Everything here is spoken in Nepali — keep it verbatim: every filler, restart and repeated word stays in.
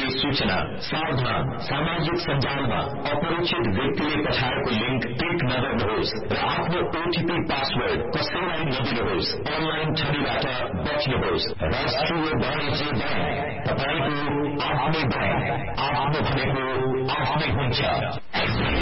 लागि सूचना। सावधान, सामाजिक सञ्जालमा अपरिचित व्यक्तिले पठाएको लिंक क्लिक नगर्नुहोस् र आफ्नो ओटीपी पासवर्ड कसैलाई नदिनुहोस्। अनलाइन ठगीबाट बच्नुहोस्। राष्ट्रिय वाणिज्य ब्याङ्क, तपाईको आफ्नै ब्याङ्क, आफ्नो भनेको आफ्नै हुन्छ।